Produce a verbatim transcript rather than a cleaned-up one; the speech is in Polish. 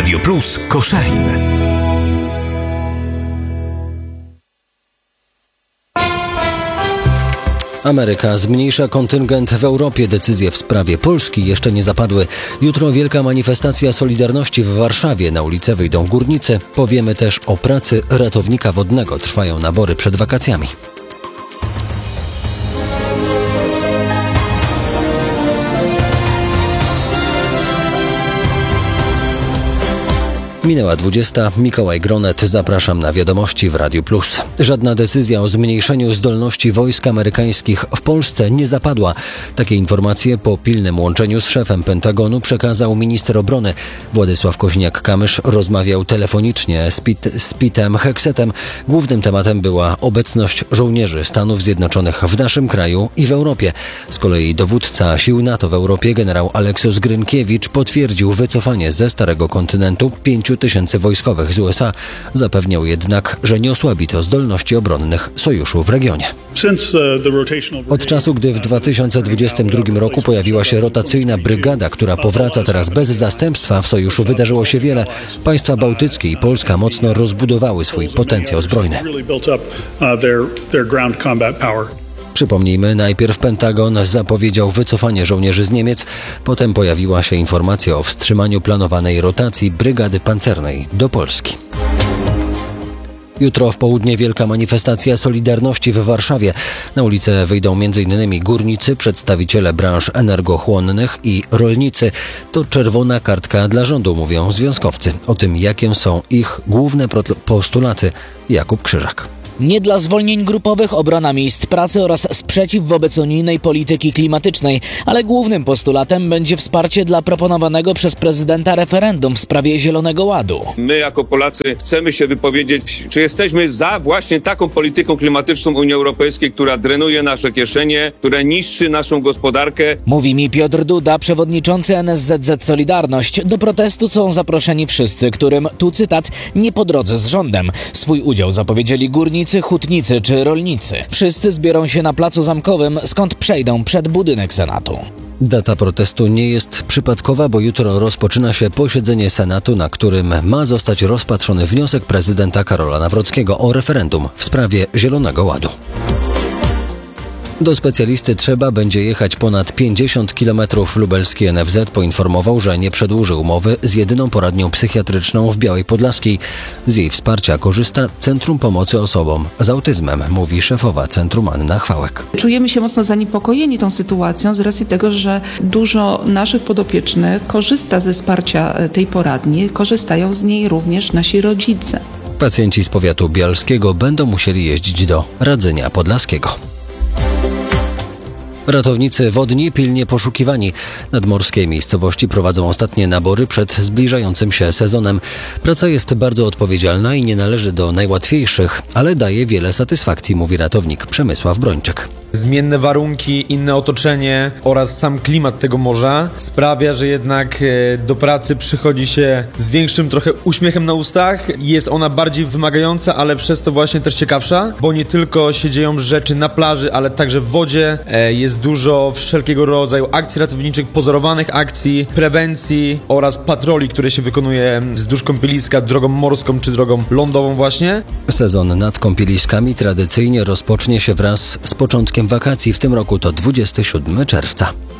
Radio Plus Koszalin. Ameryka zmniejsza kontyngent w Europie. Decyzje w sprawie Polski jeszcze nie zapadły. Jutro wielka manifestacja Solidarności w Warszawie. Na ulicę wyjdą górnicy. Powiemy też o pracy ratownika wodnego. Trwają nabory przed wakacjami. Minęła dwudziesta. Mikołaj Gronet. Zapraszam na wiadomości w Radiu Plus. Żadna decyzja o zmniejszeniu zdolności wojsk amerykańskich w Polsce nie zapadła. Takie informacje po pilnym łączeniu z szefem Pentagonu przekazał minister obrony. Władysław Koźniak-Kamysz rozmawiał telefonicznie z, Pit, z Pitem Heksetem. Głównym tematem była obecność żołnierzy Stanów Zjednoczonych w naszym kraju i w Europie. Z kolei dowódca sił NATO w Europie, generał Aleksios Grynkiewicz, potwierdził wycofanie ze Starego Kontynentu pięciu tysięcy wojskowych z U S A. Zapewniał jednak, że nie osłabi to zdolności obronnych sojuszu w regionie. Od czasu, gdy w dwa tysiące dwudziestym drugim roku pojawiła się rotacyjna brygada, która powraca teraz bez zastępstwa, w sojuszu wydarzyło się wiele. Państwa bałtyckie i Polska mocno rozbudowały swój potencjał zbrojny. Przypomnijmy, najpierw Pentagon zapowiedział wycofanie żołnierzy z Niemiec, potem pojawiła się informacja o wstrzymaniu planowanej rotacji brygady pancernej do Polski. Jutro w południe wielka manifestacja Solidarności w Warszawie. Na ulicę wyjdą m in górnicy, przedstawiciele branż energochłonnych i rolnicy. To czerwona kartka dla rządu, mówią związkowcy. O tym, jakie są ich główne postulaty, Jakub Krzyżak. Nie dla zwolnień grupowych, obrona miejsc pracy oraz sprzeciw wobec unijnej polityki klimatycznej, ale głównym postulatem będzie wsparcie dla proponowanego przez prezydenta referendum w sprawie Zielonego Ładu. My jako Polacy chcemy się wypowiedzieć, czy jesteśmy za właśnie taką polityką klimatyczną Unii Europejskiej, która drenuje nasze kieszenie, która niszczy naszą gospodarkę. Mówi mi Piotr Duda, przewodniczący N S Z Z Solidarność. Do protestu są zaproszeni wszyscy, którym, tu cytat, nie po drodze z rządem. Swój udział zapowiedzieli górnicy, hutnicy czy rolnicy. Wszyscy zbiorą się na Placu Zamkowym, skąd przejdą przed budynek Senatu. Data protestu nie jest przypadkowa, bo jutro rozpoczyna się posiedzenie Senatu, na którym ma zostać rozpatrzony wniosek prezydenta Karola Nawrockiego o referendum w sprawie Zielonego Ładu. Do specjalisty trzeba będzie jechać ponad pięćdziesiąt kilometrów. Lubelski N F Z poinformował, że nie przedłuży umowy z jedyną poradnią psychiatryczną w Białej Podlaskiej. Z jej wsparcia korzysta Centrum Pomocy Osobom z Autyzmem, mówi szefowa centrum Anna Chwałek. Czujemy się mocno zaniepokojeni tą sytuacją z racji tego, że dużo naszych podopiecznych korzysta ze wsparcia tej poradni. Korzystają z niej również nasi rodzice. Pacjenci z powiatu bialskiego będą musieli jeździć do Radzenia Podlaskiego. Ratownicy wodni pilnie poszukiwani. Nadmorskie miejscowości prowadzą ostatnie nabory przed zbliżającym się sezonem. Praca jest bardzo odpowiedzialna i nie należy do najłatwiejszych, ale daje wiele satysfakcji, mówi ratownik Przemysław Brończyk. Zmienne warunki, inne otoczenie oraz sam klimat tego morza sprawia, że jednak do pracy przychodzi się z większym trochę uśmiechem na ustach. Jest ona bardziej wymagająca, ale przez to właśnie też ciekawsza, bo nie tylko się dzieją rzeczy na plaży, ale także w wodzie. Jest dużo wszelkiego rodzaju akcji ratowniczych, pozorowanych akcji, prewencji oraz patroli, które się wykonuje wzdłuż kąpieliska drogą morską czy drogą lądową właśnie. Sezon nad kąpieliskami tradycyjnie rozpocznie się wraz z początkiem wakacji. W tym roku to dwudziestego siódmego czerwca.